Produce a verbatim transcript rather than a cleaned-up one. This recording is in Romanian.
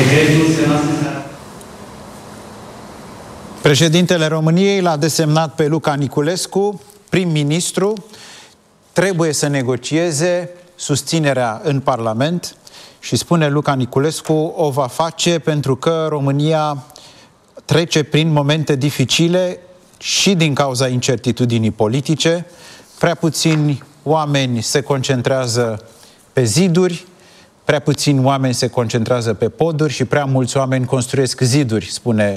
Decretul semnat. Președintele României l-a desemnat pe Luca Niculescu prim-ministru. Trebuie să negocieze susținerea în Parlament și, spune Luca Niculescu, o va face pentru că România trece prin momente dificile și din cauza incertitudinii politice. Prea puțini oameni se concentrează pe ziduri, prea puțini oameni se concentrează pe poduri și prea mulți oameni construiesc ziduri, spune